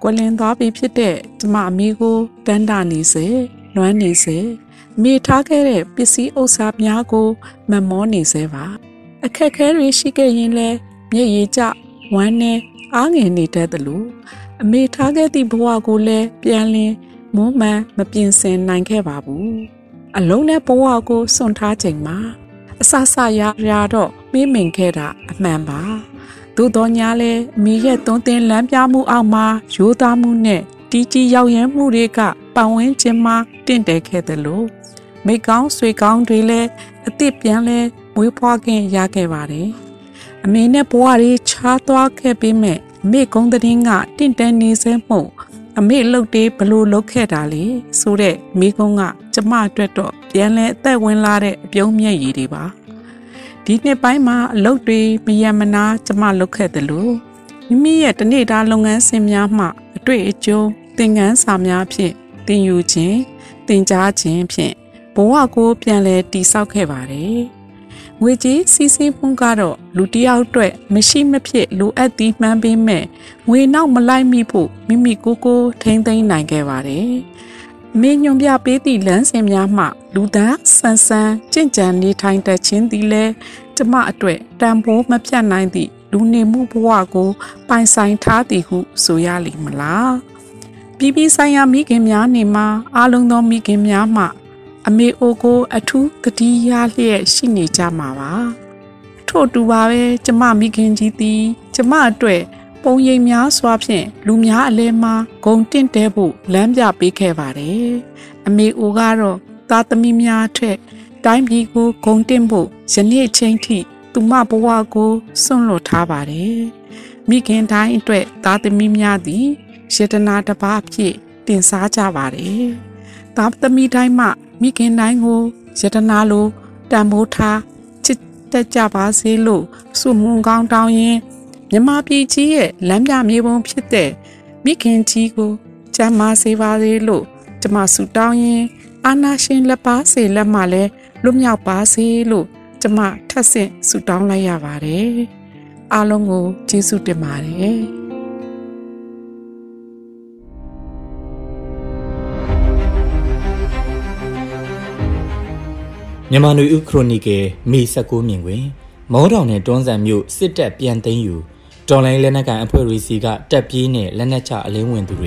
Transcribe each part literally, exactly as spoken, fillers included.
ကွယ်လင်းသွားပြီဖြစ်တဲ့ကျမအမိကိုတန်းတာနေစေလွမ်းနေစေမိထားခဲ့တဲ့ပစ္စည်းဥစ္စာများကိုမမောနေစေပါအခက်ခဲတွေရှိခဲ့ရင်လည်းမျက်ရည်ကျဝမ်းနဲ့အားငယ်နေတတ်သလိုအမိထားခဲ့သည့်ဘဝကိုလည်းပြန်လင်းမွမ်းမံမပြင်ဆင်နိုင်ခဲ့ပါဘူးအလုံးနဲ့ဘဝကိုစွန့်ထားချိန်မှာအဆဆရရတော့မေးမင်ခဲ့တာအမှန်ပါသို့တော်ညာလဲအမိရဲ့သွန်သင်လမ်းပြမှုအောက်မှာရိုးသားမှုနဲ့တီးကြီးရောက်ရမ်းမှုတွေကပတ်ဝန်းကျင်မှာတင့်တယ်ခဲ့တယ်လို့မိကောင်းဆွေကောင်းတွေလည်းအသစ်ပြန်လဲမွေးဖွားခင်ရခဲ့ပါတယ်အမေနဲ့ဘဝတွေခြားသွားခဲ့ပြီးမဲ့အမေကုန်းတဲ့င်းကတင့်တယ်နေစဲမှုအမေလှုပ်တေးဘလို့လှုပ်ခဲ့တာလေဆိုတဲ့မိကုန်းကကျမအတွက်တော့ပြန်လဲအသက်ဝင်လာတဲ့အပြုံးမြက်ရည်တွေပါဒီနှစ်ပိုင်းမှာအလုပ်တွေမယံမနာကျမလုပ်ခဲ့တယ်လို့မိမိရဲ့တနေ့တာလုပ်ငန်းစဉ်များမှအတွေ့အကြုံသင်ခန်းစာများဖြင့်သင်ယူခြင်းသင်ကြားခြင်းဖြင့်ဘဝကိုပြန်လဲတည်ဆောက်ခဲ့ပါတယ်ငွေကြေးစီးဆင်းမှုကတော့လူတစ်ယောက်အတွက်မရှိမဖြစ်လိုအပ်သည်မှန်းပေးမဲ့ငွေနောက်မလိုက်မိဖို့မိမိကိုယ်ကိုထိန်းသိမ်းနိုင်ခဲ့ပါတယ်မင်းညွန်ပြပေးသည့်လမ်းစဉ်များမှလူသားဆန်းဆန်းကြင်ကြံနေထိုင်တတ်ခြင်းသည်လည်းကျမအတွက်တန်ဖိုးမဖြတ်နိုင်သည့်လူနေမှုဘဝကိုပိုင်ဆိုင်ထားသည်ဟုဆိုရလိမ့်မလားပြည်ပြည်ဆိုင်ရာမိခင်များနေမှာအားလုံးသောမိခင်များမှအမေအိုကိုအထူးတတိယလျက်ရှိနေကြမှာပါထို့တူပါပဲကျမမိခင်ကြီးသည်ကျမအတွက်ပုံရိပ်များစွာဖြင့်လူများအလဲမှာဂုံတင့်တဲဖို့လမ်းပြပေးခဲ့ပါတယ်အမေအိုကတော့သားသမီးများထက်တိုင်းပြည်ကိုဂုံတင့်ဖို့ယနေ့ချိန်ထိသူမဘဝကိုစွန့်လွတ်ထားပါတယ်မိခင်တိုင်းအတွက်သားသမီးများသည်ယတနာတစ်ပါးဖြင့်တင်စားကြပါတယ်သားသမီးတိုင်းမှမိခင်တိုင်းကိုယတနာလိုတန်ဖိုးထားချစ်တက်ကြပါစေလို့ဆုမွန်ကောင်းတောင်းရင်မြမပြည်ကြီးရဲ့လမ်းပြမြေပုံဖြစ်တဲ့မိခင်ကြီးကိုကျမ်းမာစေပါစေလို့ကျမဆုတောင်းရင်အာနာရှင်လက်ပါစေလက်မှလည်းလွတ်မြောက်ပါစေလို့ကျမထပ်ဆင့်ဆုတောင်းလိုက်ရပါတယ်အားလုံးကိုကျေးဇူးတင်ပါတယ်မြန်မာနွေဦးခရိုနီကယ်မေ၁၉မြင်တွင်မောတောင်နယ်တွန်းဆန်မြို့စစ်တပ်ပြန်သိမ်းယူတော်လိုင်းလက်နက်ကန်အဖွဲ့တွေစီကတက်ပြေးနဲ့လက်နက်ချအလင်းဝင်သူတွေ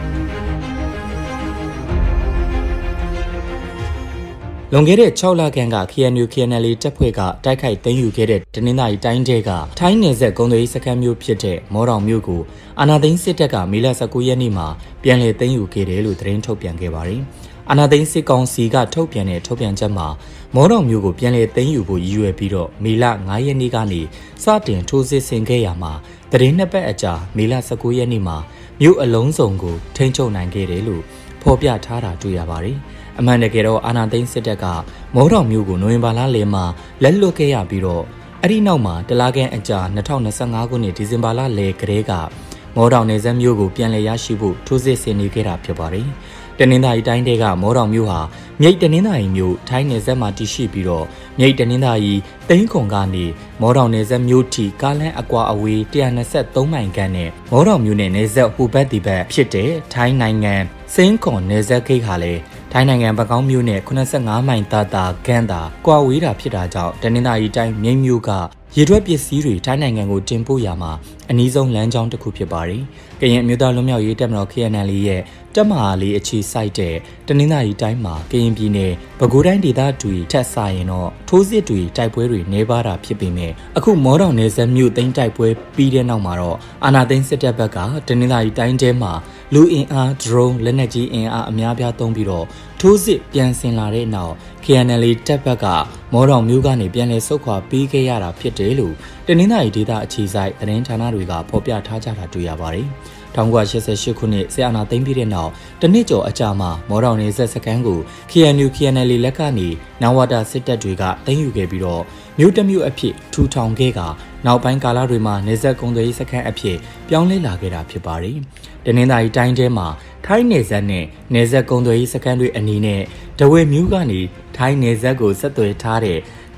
လွန်ခဲ့တဲ့၆လခန့်က K N U K N L A တပ်ဖွဲ့ကတိုက်ခိုက်သိမ်းယူခဲ့တဲ့တနင်္သာရီတိုင်းတဲကထိုင်းနယ်စပ်ကုန်းသွယ်ရေးစခန်းမြို့ဖြစ်တဲ့မောတောင်မြို့ကိုအာဏာသိမ်းစစ်တပ်ကမေလ၁၉ရက်နေ့မှာပြန်လည်သိမ်းယူခဲ့တယ်လို့သတင်းထုတ်ပြန်ခဲ့ပါတယ်။အာဏာသိမ်းစစ်ကောင်စီကထုတ်ပြန်တဲ့ထုတ်ပြန်ချက်မှာမောတောင်မြို့ကိုပြန်လည်သိမ်းယူဖို့ရည်ရွယ်ပြီးတော့မေလ၅ရက်နေ့ကနေစတင်ထိုးစစ်ဆင်ခဲ့ရမှာသတင်းနှစ်ပတ်အကြာမေလ၁၉ရက်နေ့မှာမြို့အလုံးစုံကိုထိန်းချုပ်နိုင်ခဲ့တယ်လို့ဖော်ပြထားတာတွေ့ရပါတယ်။အမှန်တကယ်တော့အာဏာသိမ်းစစ်တပ်ကမောတောင်မြို့ကိုနိုဝင်ဘာလလယ်မှာလက်လွတ်ခဲ့ရပြီးတော့အဲ့ဒီနောက်မှာတလားခန့်အကြာ၂၀၂၅ခုနှစ်ဒီဇင်ဘာလလယ်ကတည်းကမောတောင်နယ်စပ်မြို့ကိုပြန်လည်ရရှိဖို့ထိုးစစ်ဆင်နေခဲ့တာဖြစ်ပါတယ်။တနင်္သာရီတိုင်းကမောတောင်မြို့ဟာမြိတ်တနင်္သာရီမြို့ထိုင်းနယ်စပ်မှာတည်ရှိပြီးတော့မြိတ်တနင်္သာရီတိန်းခုံကနေမောတောင်နယ်စပ်မြို့ထိကားလမ်းအကွာအဝေး၁၂၃မိုင်ခန့်နဲ့မောတောင်မြို့နယ်နယ်စပ်ဟိုဘက်ဒီဘက်ဖြစ်တဲ့ထိုင်းနိုင်ငံစင်းခွန်နယ်စပ်ဂိတ်ဟာလည်းထိုင်းနိုင်ငံပကောင်းမြို့နယ်၈၅မိုင်သာသာခန့်သာကွာဝေးတာဖြစ်တာကြောင့်တနင်္သာရီတိုင်းမြိတ်မြို့ကရေထွက်ပစ္စည်းတွေထိုင်းနိုင်ငံကိုတင်ပို့ရမှာအနည်းဆုံးလမ်းကြောင်းတစ်ခုဖြစ်ပါတယ်။ကရင်အမျိုးသားလွတ်မြောက်ရေးတပ်မတော် K N L A ရဲ့တပ်မဟာလေးအခြေစိုက်တဲ့တနင်္သာရီတိုင်းမှာကရင်ပြည်နယ်ပဲခူးတိုင်းဒေသတွေထက်ဆိုင်ရင်တော့ထိုးစစ်တွေတိုက်ပွဲတွေနေပါတာဖြစ်ပေမဲ့အခုမောတောင်နယ်စပ်မြို့သိမ်းတိုက်ပွဲပြီးတဲ့နောက်မှာတော့အာဏာသိမ်းစစ်တပ်ဘက်ကတနင်္သာရီတိုင်းထဲမှာလူအင်အား drone လက်နက်ကြီးအင်အားအများပြားသုံးပြီးတော့ထိုးစစ်ပြန်ဆင်လာတဲ့နောက် K N L A တပ်ဘက်ကမောတောင်မြို့ကနေပြန်လည်ဆုတ်ခွာပေးခဲ့ရတာဖြစ်တယ်လို့တနင်္သာရီဒေသအခြေစိုက်သတင်းဌာနတွေကဖော်ပြထားကြတာတွေ့ရပါတယ်။၁၉၈၈ခုနှစ်ဆီယနာသိမ်းပြီးတဲ့နောက်တနစ်ကျော်အကြာမှာမောတောင်နယ်စပ်စခန်းကို K N U K N L A လက်ကနေနဝတာစစ်တပ်တွေကသိမ်းယူခဲ့ပြီးတော့မြို့တမြို့အဖြစ်ထူထောင်ခဲ့ကနောက်ပိုင်းကာလတွေမှာနယ်စပ်ကုန်သွယ်ရေးစခန်းအဖြစ်ပြောင်းလဲလာခဲ့တာဖြစ်ပါတယ်။တနင်္သာရီတိုင်းထဲမှာထိုင်းနယ်စပ်နဲ့နယ်စပ်ကုန်သွယ်ရေးစခန်းတွေအနေနဲ့တဝဲမြို့ကနေထိုင်းနယ်စပ်ကိုဆက်သွယ်ထားတဲ့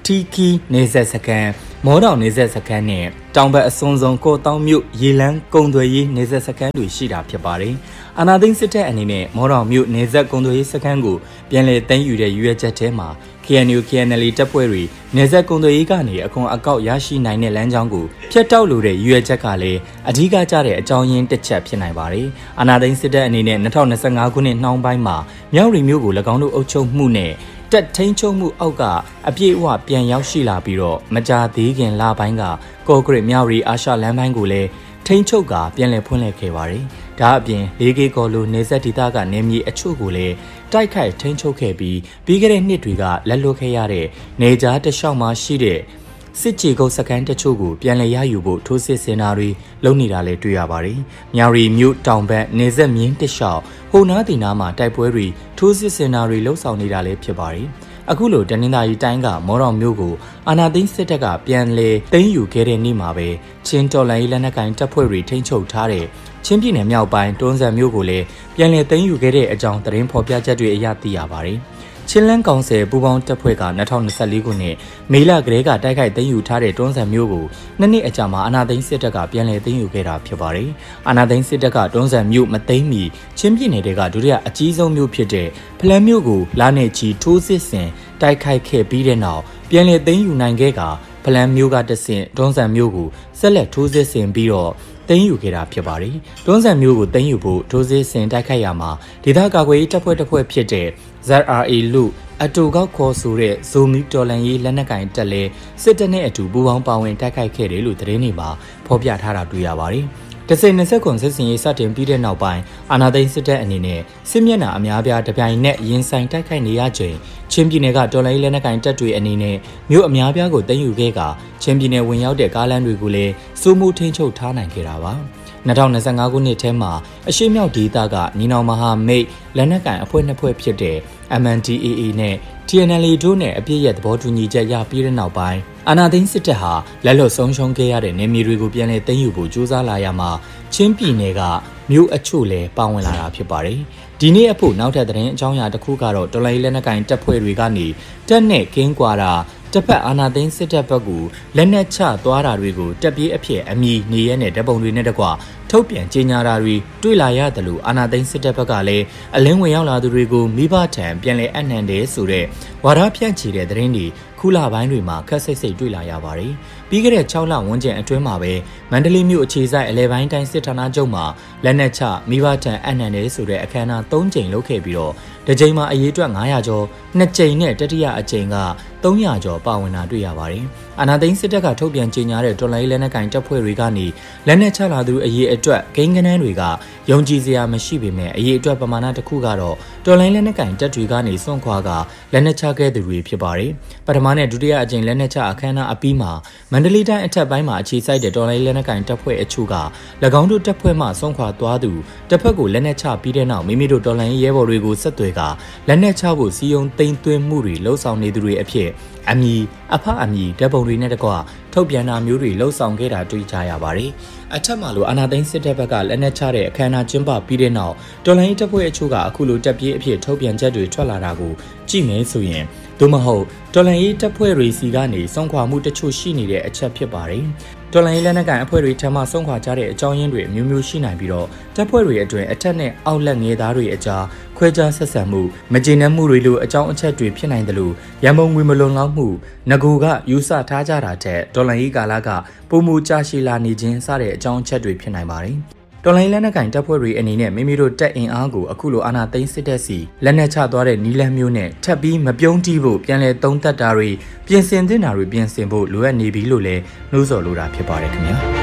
တီကီနေဆက်စကန်မောတော်နေဆက်စကန်နဲ့တောင်ဘက်အစွန်ဆုံးကိုတောင်မြို့ရေလန်းကုံသွေးရေးနေဆက်စကန်တွေရှိတာဖြစ်ပါတယ်။အာနာသိန်းစစ်တပ်အနေနဲ့မောတော်မြို့နေဆက်ကုံသွေးရေးစကန်ကိုပြန်လည်သိမ်းယူတဲ့ရွေးချက်ထဲမှာ K N U K N L တပ်ဖွဲ့တွေနေဆက်ကုံသွေးရေးကနေအခွန်အကောက်ရရှိနိုင်တဲ့လမ်းကြောင်းကိုဖျက်တောက်လို့တဲ့ရွေးချက်ကလည်းအဓိကကျတဲ့အကြောင်းရင်းတစ်ချက်ဖြစ်နိုင်ပါတယ်။အာနာသိန်းစစ်တပ်အနေနဲ့၂၀၂၅ခုနှစ်နှောင်းပိုင်းမှာမြောက်ရီမြို့ကို၎င်းတို့အုပ်ချုပ်မှုနဲ့တက်ထိန်ချုံမှုအောက်ကအပြည့်အဝပြန်ရောက်ရှိလာပြီးတော့မကြာသေးခင်လပိုင်းကကော့ဂရစ်မြောက်ရီအာရှလမ်းပိုင်းကိုလည်းထိန်ချုပ်ကပြန်လည်ဖွင့်လှစ်ခဲ့ပါတယ်။ဒါအပြင်လေးကေကော်လိုနေဆက်ဒေသကနေမြေအချို့ကိုလည်းတိုက်ခိုက်ထိန်ချုပ်ခဲ့ပြီးပြီးခဲ့တဲ့နှစ်တွေကလက်လွတ်ခဲ့ရတဲ့နေကြားတလျှောက်မှာရှိတဲ့စစ်ကြေကုတ်စကန်တချို့ကိုပြန်လည်ရယူဖို့ထိုးစစ်ဆင်တာတွေလုပ်နေတာလည်းတွေ့ရပါတယ်။မြောက်ရီမြို့တောင်ဘက်နေဆက်မြင်းတလျှောက်ဟိုနားတီနာမှာတိုက်ပွဲတွေထိုးစစ်ဆင်တာတွေလှုပ်ဆောင်နေတာလည်းဖြစ်ပါတယ်။အခုလိုတနင်္သာရီတိုင်းကမော်တော်မြို့ကိုအာနာသိန်းစစ်တပ်ကပြန်လည်သိမ်းယူခဲ့တဲ့နေ့မှာပဲချင်းတော်လိုင်းလက်နက်ကိုင်တပ်ဖွဲ့တွေထိန်းချုပ်ထားတဲ့ချင်းပြည်နယ်မြောက်ပိုင်းတွန်းဇံမြို့ကိုလည်းပြန်လည်သိမ်းယူခဲ့တဲ့အကြောင်းသတင်းဖော်ပြချက်တွေအရသိရပါတယ်။ချင်းလန်းကောင်ဆယ်ပူးပေါင်းတပ်ဖွဲ့က၂၀၂၄ခုနှစ်မေလကလေးကတိုက်ခိုက်သိမ်းယူထားတဲ့တွန်းဇံမြို့ကိုနှစ်နှစ်အကြာမှာအာနာသိန်းစစ်တပ်ကပြန်လည်သိမ်းယူခဲ့တာဖြစ်ပါတယ်။အာနာသိန်းစစ်တပ်ကတွန်းဇံမြို့မသိမ်းမီချင်းပြည်နယ်တွေကဒုတိယအကြီးဆုံးမြို့ဖြစ်တဲ့ဖလန်းမြို့ကိုလာနေချီထိုးစစ်ဆင်တိုက်ခိုက်ခဲ့ပြီးတဲ့နောက်ပြန်လည်သိမ်းယူနိုင်ခဲ့ကဖလန်းမြို့ကတဆင့်တွန်းဇံမြို့ကိုဆက်လက်ထိုးစစ်ဆင်ပြီးတော့သိမ်းယူခဲ့တာဖြစ်ပါတယ်။တွန်းဇံမြို့ကိုသိမ်းယူဖို့ထိုးစစ်ဆင်တိုက်ခိုက်ရမှာဒေသကာကွယ်ရေးတပ်ဖွဲ့တစ်ဖွဲ့ဖြစ်တဲ့ Z R A လို့အတူကောက်ခေါ်ဆိုတဲ့ဇိုမီတော်လန်ရေးလက်နက်ကင်တက်လဲစစ်တပ်နဲ့အတူပူးပေါင်းပါဝင်တိုက်ခိုက်ခဲ့တယ်လို့သတင်းတွေမှာဖော်ပြထားတာတွေ့ရပါတယ်။တစိမ့်၂၉စစ်စင်ရေးစတင်ပြီးတဲ့နောက်ပိုင်းအာနာသိန်းစစ်တပ်အနေနဲ့စစ်မျက်နှာအများပြားတပြိုင်နက်ရင်ဆိုင်တိုက်ခိုက်နေရချိန်ချင်းပြည်နယ်ကတော်လိုင်းလက်နက်ကင်တပ်တွေအနေနဲ့မြို့အများပြားကိုသိမ်းယူခဲ့ကချင်းပြည်နယ်ဝင်ရောက်တဲ့ကားလမ်းတွေကိုလည်းစိုးမိုးထိန်းချုပ်ထားနိုင်ခဲ့တာပါ။၂၀၂၅ခုနှစ်ထဲမှာအရှိမြောက်ဒေသကညီနောင်မဟာမိတ်လက်နက်ကိုင်အဖွဲ့နှစ်ဖွဲ့ဖြစ်တဲ့ M N D A A နဲ့ T N L A တို့နဲ့အပြည့်ရဲ့သဘောတူညီချက်ရပြီးတဲ့နောက်ပိုင်းအာနာသိန်းစစ်တပ်ဟာလက်လွတ်ဆုံးရှုံးခဲ့ရတဲ့နေမြေတွေကိုပြန်လည်သိမ်းယူဖို့ကြိုးစားလာရမှာချင်းပြည်နယ်ကမြို့အချို့လည်းပါဝင်လာတာဖြစ်ပါတယ်။ဒီနေ့အဖို့နောက်ထပ်သတင်းအကြောင်းအရာတစ်ခုကတော့တော်လိုင်းလက်နက်ကိုင်တပ်ဖွဲ့တွေကနေတက်နဲ့ကင်းကွာတာတပ်ဖက်အာနာသိန်းစစ်တပ်ဘက်ကိုလက်နက်ချသွားတာတွေကိုတပ်ပြေးအဖြစ်အမည်နေရဲနဲ့တပ်ပုံတွေနဲ့တကွထုတ်ပြန်ကြေညာတာတွေတွေ့လာရတယ်လို့အာနာသိန်းစစ်တပ်ဘက်ကလည်းအလင်းဝင်ရောက်လာသူတွေကိုမိဘထံပြန်လည်အနှံတယ်ဆိုတဲ့ဝါဒဖြန့်ချီတဲ့သတင်းတွေခုလပိုင်းတွေမှာခက်စိတ်စိတ်တွေ့လာရပါတယ်။ပြီးခဲ့တဲ့၆လဝန်းကျင်အတွင်းမှာပဲမန္တလေးမြို့အခြေစိုက်အလဲပိုင်းတိုင်းစစ်ဌာနချုပ်မှာလက်နက်ချမိဘထံအနှံတယ်ဆိုတဲ့အခမ်းအနား၃ကြိမ်လုပ်ခဲ့ပြီးတော့တစ်ကြိမ်မှာအရေးအတွက်၅ရာကျော်နှစ်ကြိမ်နဲ့တတိယအကြိမ်က၃ရာကျော်ပါဝင်တာတွေ့ရပါတယ်။အာနာသိန်းစစ်တပ်ကထုတ်ပြန်ကြေညာတဲ့တော်လိုင်းလက်နက်ကင်တပ်ဖွဲ့တွေကနေလက်နက်ချလာသူအရေးအတွက်ဂိမ်းကနန်းတွေကယုံကြည်စရာမရှိပေမဲ့အရေးအတွက်ပမာဏတစ်ခုကတော့တော်လိုင်းလက်နက်ကင်တပ်တွေကနေစွန့်ခွာကလက်နက်ချခဲ့သူတွေဖြစ်ပါတယ်။ပထမနဲ့ဒုတိယအကြိမ်လက်နက်ချအခမ်းအနားအပြီးမှာမန္တလေးတိုင်းအထက်ပိုင်းမှာအခြေစိုက်တဲ့တော်လိုင်းလက်နက်ကင်တပ်ဖွဲ့အချို့က၎င်းတို့တပ်ဖွဲ့မှစွန့်ခွာသွားသူတစ်ဖက်ကိုလက်နက်ချပြီးတဲ့နောက်မိမိတို့တော်လိုင်းရဲဘော်တွေကိုဆက်သွယ်ကလက်နက်ချဖို့စီယုံသိမ်းသွင်းမှုတွေလှုံ့ဆော်နေသူတွေအဖြစ်အမည်အဖအမည်ဓာတ်ပုံတွေနဲ့တကွထုတ်ပြန်တာမျိုးတွေလှုံ့ဆော်ခဲ့တာတွေ့ကြရပါတယ်။အထက်မှာလိုအာနာသိန်းစစ်တပ်ဘက်ကလက်နက်ချတဲ့အခမ်းအနားကျင်းပပြီးတဲ့နောက်တော်လိုင်းတပ်ဖွဲ့အချို့ကအခုလိုတပ်ပြေးအဖြစ်ထုတ်ပြန်ချက်တွေထွက်လာတာကိုကြည့်မယ်ဆိုရင်သို့မဟုတ်တော်လိုင်းတပ်ဖွဲ့တွေစီကနေစွန့်ခွာမှုတချို့ရှိနေတဲ့အချက်ဖြစ်ပါတယ်။တော်လိုင်းလက်နက်ကိုင်အဖွဲ့တွေထံမှစွန့်ခွာကြတဲ့အကြောင်းရင်းတွေအမျိုးမျိုးရှိနိုင်ပြီးတော့တပ်ဖွဲ့တွေအတွင်းအထက်နဲ့အောက်လက်ငယ်သားတွေအကြားခွဲခြားဆက်ဆံမှုမကျေနပ်မှုတွေလိုအကြောင်းအချက်တွေဖြစ်နိုင်တယ်လို့ရန်ပုံငွေမလုံလောက်မှုငကူကယူဆထားကြတာတဲ့တော်လိုင်းကာလကပုံမူကြရှိလာနေခြင်းစတဲ့အကြောင်းအချက်တွေဖြစ်နိုင်ပါတယ်။တော်လိုင်းလက်နက်ကင်တပ်ဖွဲ့တွေအနေနဲ့မိမိတို့တပ်အင်အားကိုအခုလိုအာဏာသိမ်းစစ်တပ်စီလက်နက်ချသွားတဲ့နီလန်းမျိုးနဲ့ထပ်ပြီးမပြုံးတီးဖို့ပြန်လည်သုံးသပ်တာတွေပြင်ဆင်သင့်တာတွေပြင်ဆင်ဖို့လိုအပ်နေပြီလို့လည်းနှိုးဆော်လိုတာဖြစ်ပါတယ်ခင်ဗျာ။